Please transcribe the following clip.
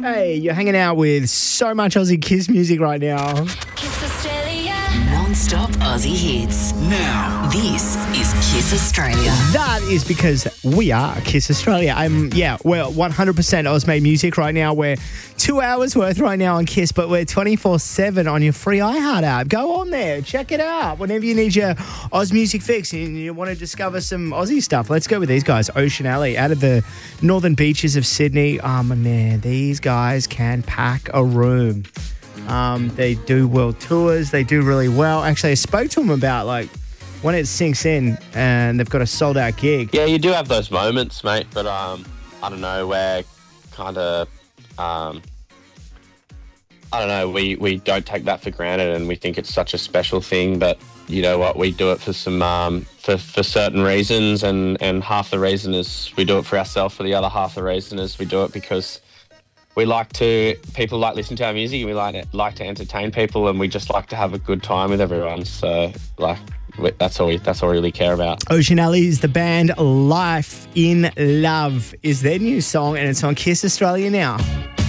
Hey, you're hanging out with so much Aussie Kiss music right now. Kiss Australia. Non-stop Aussie hits. Now, this is Kiss Australia. That is because we are Kiss Australia. We're 100% Oz-made music right now. We're 2 hours worth right now on Kiss, but we're 24/7 on your free iHeart app. Go on there, check it out. Whenever you need your Oz music fix and you want to discover some Aussie stuff, let's go with these guys. Ocean Alley, out of the northern beaches of Sydney. Oh, my man, these guys can pack a room. They do world tours. They do really well. Actually, I spoke to them about, when it sinks in and they've got a sold-out gig. Yeah, you do have those moments, mate, but I don't know, we're kind of... I don't know, we don't take that for granted and we think it's such a special thing, but you know what, we do it for some for certain reasons, and half the reason is we do it for ourselves, for the other half the reason is we do it because people like listening to our music, and we like to entertain people, and we just like to have a good time with everyone. So that's all we really care about. Ocean Alley is the band. Life in Love is their new song, and it's on Kiss Australia now.